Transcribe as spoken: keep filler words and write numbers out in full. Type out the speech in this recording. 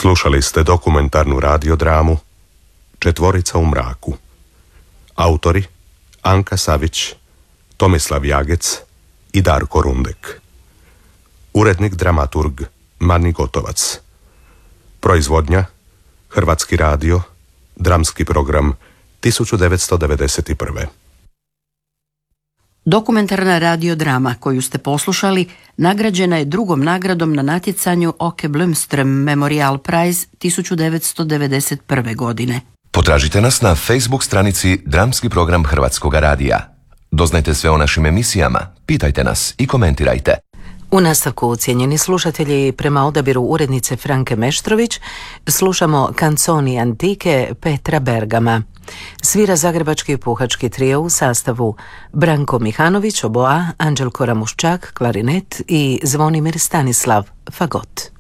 Slušali ste dokumentarnu radiodramu Četvorica u mraku. Autori Anka Savić, Tomislav Jagec i Darko Rundek. Urednik dramaturg Mani Gotovac. Proizvodnja Hrvatski radio, dramski program tisuću devetsto devedeset prve. Dokumentarna radiodrama koju ste poslušali nagrađena je drugom nagradom na natjecanju Åke Blomström Memorial Prize tisuću devetsto devedeset prve. godine. Potražite nas na Facebook stranici Dramski program Hrvatskoga radija. Doznajte sve o našim emisijama, pitajte nas i komentirajte. U nastavku, cijenjeni slušatelji, prema odabiru urednice Franke Meštrović, slušamo Canzoni antike Petra Bergama. Svira zagrebački puhački trio u sastavu Branko Mihanović, oboa, Anđelko Ramuščak, klarinet i Zvonimir Stanislav, fagot.